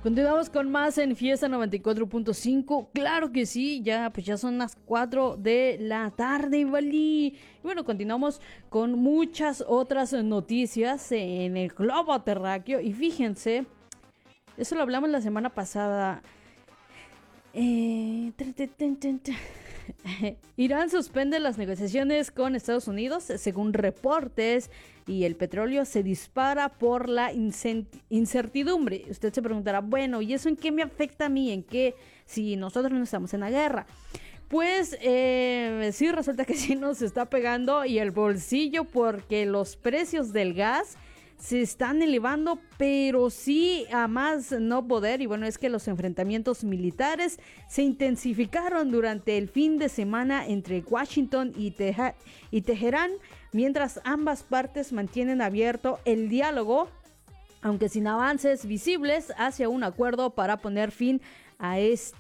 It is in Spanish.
Continuamos con más en Fiesta 94.5. Claro que sí, ya son las 4 de la tarde, ¿vale? Y bueno, continuamos con muchas otras noticias en el globo terráqueo. Y fíjense, eso lo hablamos la semana pasada. Irán suspende las negociaciones con Estados Unidos, según reportes, y el petróleo se dispara por la incertidumbre. Usted se preguntará, bueno, ¿y eso en qué me afecta a mí? ¿En qué? Si nosotros no estamos en la guerra. Pues sí, resulta que sí nos está pegando y el bolsillo, porque los precios del gas se están elevando, pero sí a más no poder. Y bueno, es que los enfrentamientos militares se intensificaron durante el fin de semana entre Washington y Teherán, mientras ambas partes mantienen abierto el diálogo, aunque sin avances visibles hacia un acuerdo para poner fin a